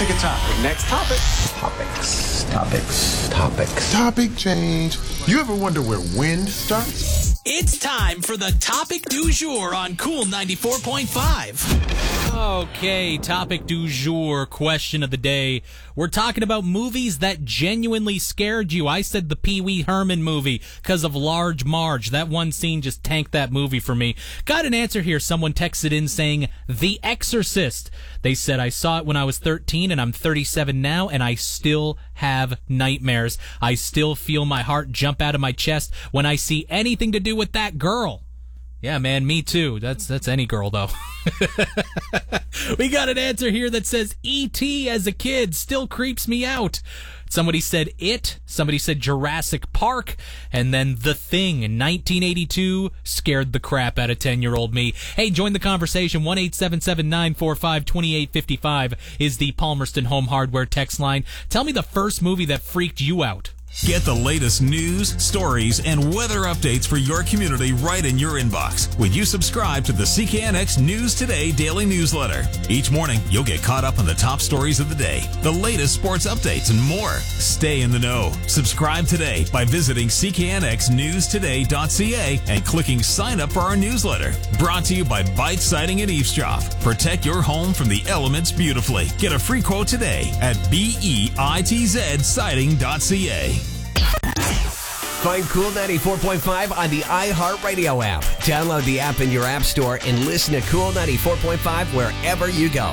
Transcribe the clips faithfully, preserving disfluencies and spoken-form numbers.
Pick a topic. Next topic. Topics, topics, topics. Topic change. You ever wonder where wind starts? It's time for the topic du jour on Cool ninety-four point five. Okay, topic du jour, question of the day. We're talking about movies that genuinely scared you. I said the Pee Wee Herman movie because of Large Marge. That one scene just tanked that movie for me. Got an answer here. Someone texted in saying The Exorcist. They said, I saw it when I was thirteen and I'm thirty-seven now and I still have nightmares. I still feel my heart jump out of my chest when I see anything to do with that girl. Yeah, man, me too. That's that's any girl, though. We got an answer here that says E T as a kid still creeps me out. Somebody said It. Somebody said Jurassic Park. And then The Thing in nineteen eighty-two scared the crap out of ten-year-old me. Hey, join the conversation. one eight seven seven, nine four five, two eight five five is the Palmerston Home Hardware text line. Tell me the first movie that freaked you out. Get the latest news, stories, and weather updates for your community right in your inbox when you subscribe to the C K N X News Today daily newsletter. Each morning, you'll get caught up on the top stories of the day, the latest sports updates, and more. Stay in the know. Subscribe today by visiting c k n x news today dot c a and clicking sign up for our newsletter. Brought to you by Bite Siding and Eavesdrop. Protect your home from the elements beautifully. Get a free quote today at bitz siding dot c a. Find Cool ninety-four point five on the iHeartRadio app. Download the app in your app store and listen to Cool ninety-four point five wherever you go.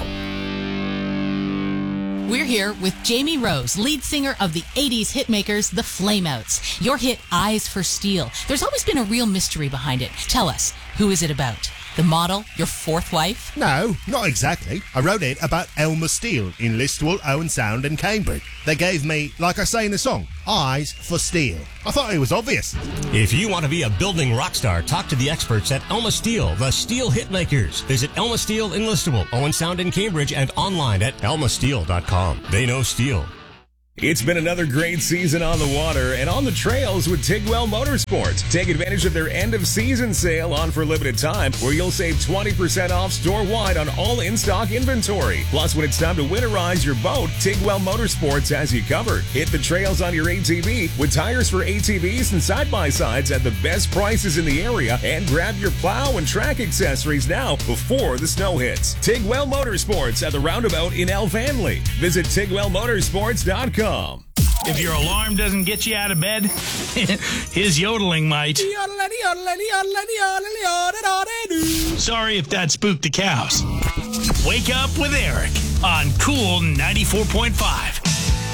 We're here with Jamie Rose, lead singer of the eighties hitmakers, the Flameouts. Your hit, Eyes for Steel. There's always been a real mystery behind it. Tell us, who is it about? The model? Your fourth wife? No, not exactly. I wrote it about Elmer Steele in Listowel, Owen Sound and Cambridge. They gave me, like I say in the song, eyes for steel. I thought it was obvious. If you want to be a building rock star, talk to the experts at Elma Steel, the Steel Hitmakers. Visit Elma Steel in Listowel, Owen Sound in Cambridge, and online at elma steel dot com. They know steel. It's been another great season on the water and on the trails with Tigwell Motorsports. Take advantage of their end-of-season sale on for a limited time, where you'll save twenty percent off store-wide on all in-stock inventory. Plus, when it's time to winterize your boat, Tigwell Motorsports has you covered. Hit the trails on your A T V with tires for A T Vs and side-by-sides at the best prices in the area, and grab your plow and track accessories now before the snow hits. Tigwell Motorsports at the roundabout in Elvanley. Visit tigwell motorsports dot com. If your alarm doesn't get you out of bed, his yodeling might. Sorry if that spooked the cows. Wake up with Eric on Cool ninety-four point five.